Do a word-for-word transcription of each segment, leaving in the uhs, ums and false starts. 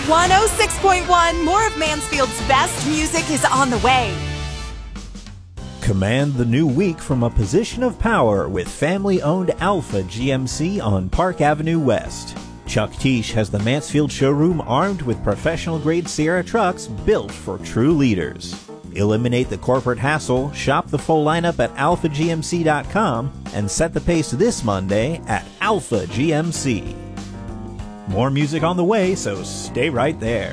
one oh six point one, more of Mansfield's best music is on the way. Command the new week from a position of power with family-owned Alpha G M C on Park Avenue West. Chuck Tisch has the Mansfield showroom armed with professional-grade Sierra trucks built for true leaders. Eliminate the corporate hassle, shop the full lineup at alpha g m c dot com, and set the pace this Monday at Alpha G M C. More music on the way, so stay right there.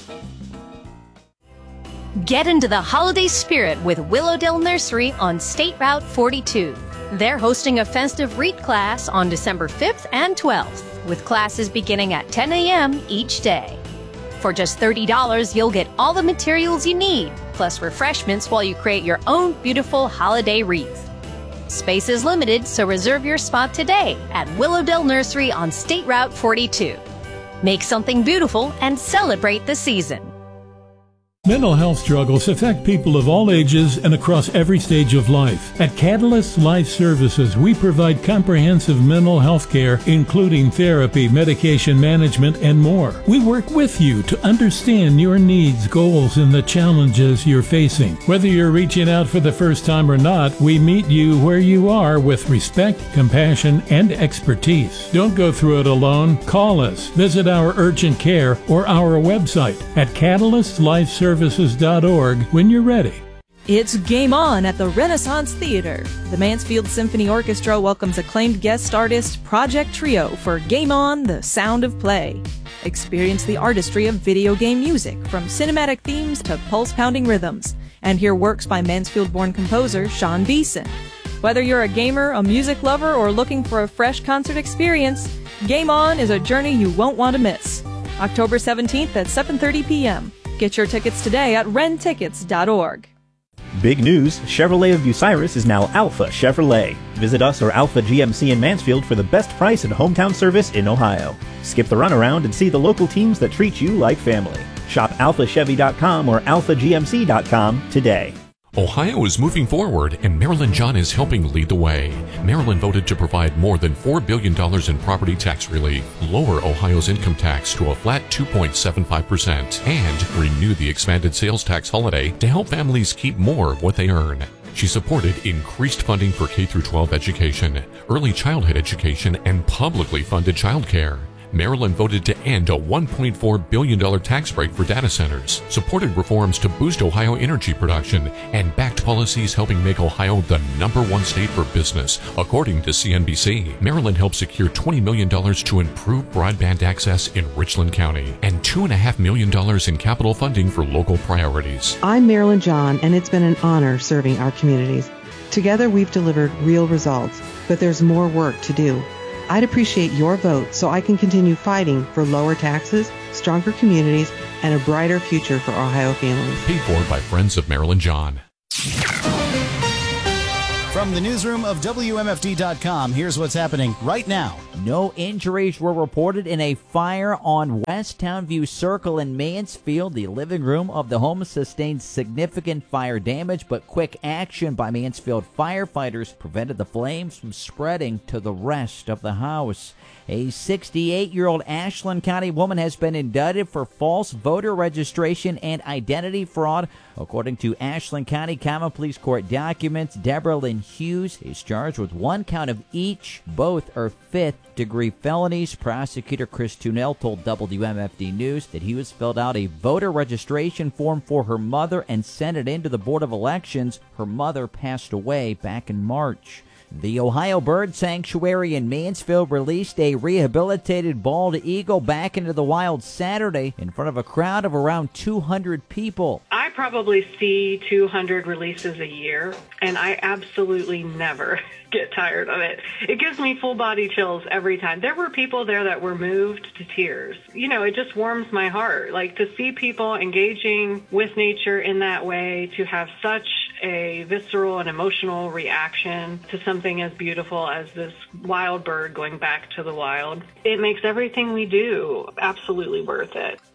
Get into the holiday spirit with Willowdale Nursery on State Route forty-two. They're hosting a festive read class on December fifth and twelfth, with classes beginning at ten a m each day. For just thirty dollars, you'll get all the materials you need, plus refreshments while you create your own beautiful holiday wreath. Space is limited, so reserve your spot today at Willowdale Nursery on State Route forty-two. Make something beautiful and celebrate the season. Mental health struggles affect people of all ages and across every stage of life. At Catalyst Life Services, we provide comprehensive mental health care, including therapy, medication management, and more. We work with you to understand your needs, goals, and the challenges you're facing. Whether you're reaching out for the first time or not, we meet you where you are with respect, compassion, and expertise. Don't go through it alone. Call us. Visit our urgent care or our website at catalyst life services dot org when you're ready. It's game on at the Renaissance Theater. The Mansfield Symphony Orchestra welcomes acclaimed guest artist Project Trio for Game On, The Sound of Play. Experience the artistry of video game music, from cinematic themes to pulse-pounding rhythms, and hear works by Mansfield-born composer Sean Beeson. Whether you're a gamer, a music lover, or looking for a fresh concert experience, Game On is a journey you won't want to miss. October seventeenth at seven thirty p m Get your tickets today at ren tickets dot org. Big news, Chevrolet of Bucyrus is now Alpha Chevrolet. Visit us or Alpha G M C in Mansfield for the best price and hometown service in Ohio. Skip the runaround and see the local teams that treat you like family. Shop alpha chevy dot com or alpha g m c dot com today. Ohio is moving forward, and Marilyn John is helping lead the way. Marilyn voted to provide more than four billion dollars in property tax relief, lower Ohio's income tax to a flat two point seven five percent, and renew the expanded sales tax holiday to help families keep more of what they earn. She supported increased funding for K through twelve education, early childhood education, and publicly funded childcare. Maryland voted to end a one point four billion dollars tax break for data centers, supported reforms to boost Ohio energy production, and backed policies helping make Ohio the number one state for business, according to C N B C. Maryland helped secure twenty million dollars to improve broadband access in Richland County and two point five million dollars in capital funding for local priorities. I'm Marilyn John, and it's been an honor serving our communities. Together we've delivered real results, but there's more work to do. I'd appreciate your vote so I can continue fighting for lower taxes, stronger communities, and a brighter future for Ohio families. Paid for by Friends of Marilyn John. From the newsroom of W M F D dot com, here's what's happening right now. No injuries were reported in a fire on West Townview Circle in Mansfield. The living room of the home sustained significant fire damage, but quick action by Mansfield firefighters prevented the flames from spreading to the rest of the house. A sixty-eight-year-old Ashland County woman has been indicted for false voter registration and identity fraud. According to Ashland County Common Police Court documents, Deborah Lynn Hughes is charged with one count of each. Both are fifth-degree felonies. Prosecutor Chris Tunell told W M F D News that Hughes filled out a voter registration form for her mother and sent it in to the Board of Elections. Her mother passed away back in March. The Ohio Bird Sanctuary in Mansfield released a rehabilitated bald eagle back into the wild Saturday in front of a crowd of around two hundred people. I probably see two hundred releases a year, and I absolutely never get tired of it. It gives me full body chills every time. There were people there that were moved to tears. You know, it just warms my heart. Like, to see people engaging with nature in that way, to have such a visceral and emotional reaction to something as beautiful as this wild bird going back to the wild. It makes everything we do absolutely worth it.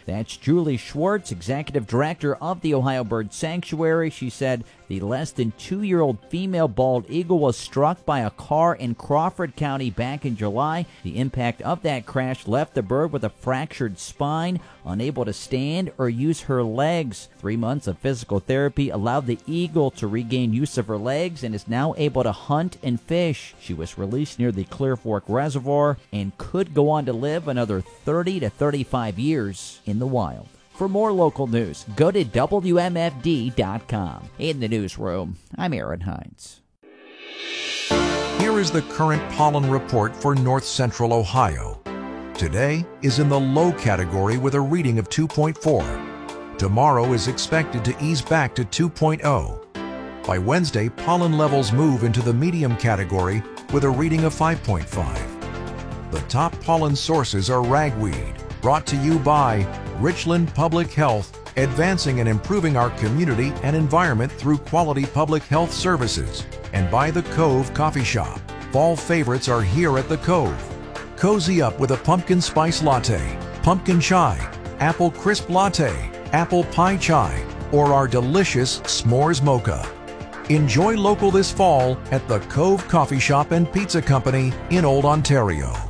That's Julie Schwartz, Executive Director of the Ohio Bird Sanctuary. She said the less than two-year-old female bald eagle was struck by a car in Crawford County back in July. The impact of that crash left the bird with a fractured spine, unable to stand or use her legs. Three months of physical therapy allowed the eagle to regain use of her legs and is now able to hunt and fish. She was released near the Clear Fork Reservoir and could go on to live another thirty to thirty-five years in the wild. For more local news, go to W M F D dot com. In the newsroom, I'm Aaron Hines. Here is the current pollen report for north central Ohio. Today is in the low category with a reading of two point four. Tomorrow is expected to ease back to two point oh. By Wednesday, pollen levels move into the medium category with a reading of five point five. The top pollen sources are ragweed, brought to you by Richland Public Health, advancing and improving our community and environment through quality public health services, and by the Cove Coffee Shop. Fall favorites are here at the Cove. Cozy up with a pumpkin spice latte, pumpkin chai, apple crisp latte, apple pie chai, or our delicious s'mores mocha. Enjoy local this fall at the Cove Coffee Shop and Pizza Company in Old Ontario.